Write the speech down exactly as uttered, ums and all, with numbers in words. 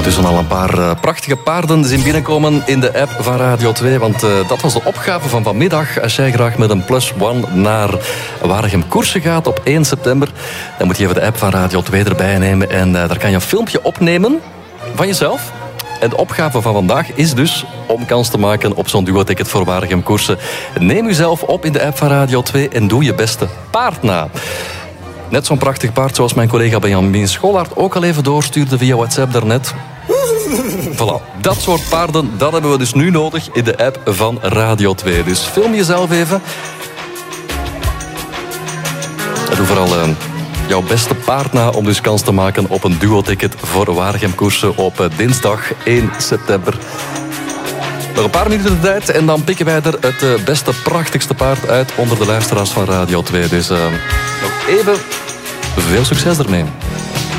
Ondertussen al een paar uh, prachtige paarden zien binnenkomen in de app van Radio twee. Want uh, dat was de opgave van vanmiddag. Als jij graag met een plus one naar Waregem koersen gaat op één september... dan moet je even de app van Radio twee erbij nemen. En uh, daar kan je een filmpje opnemen van jezelf. En de opgave van vandaag is dus om kans te maken op zo'n duo-ticket voor Waregem koersen. Neem jezelf op in de app van Radio twee en doe je beste paard na. Net zo'n prachtig paard zoals mijn collega Benjamin Scholaert ook al even doorstuurde via WhatsApp daarnet. Voilà, dat soort paarden, dat hebben we dus nu nodig in de app van Radio twee. Dus film jezelf even. En doe vooral uh, jouw beste paard na om dus kans te maken op een duo-ticket voor Waregem koersen op uh, dinsdag één september. Nog een paar minuten de tijd en dan pikken wij er het uh, beste, prachtigste paard uit onder de luisteraars van Radio twee. Dus uh, nog even veel succes ermee.